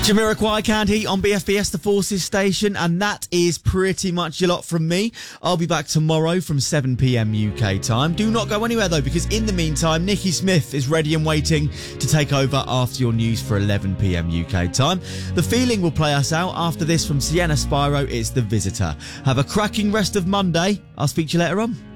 Jamiroquai, Canned Heat on BFBS, the Forces station, and that is pretty much a lot from me. I'll be back tomorrow from 7 p.m. UK time. Do not go anywhere though, because in the meantime, Nikki Smith is ready and waiting to take over after your news for 11 p.m. UK time. The Feeling will play us out after this from Sienna Spyro. It's The Visitor. Have a cracking rest of Monday. I'll speak to you later on.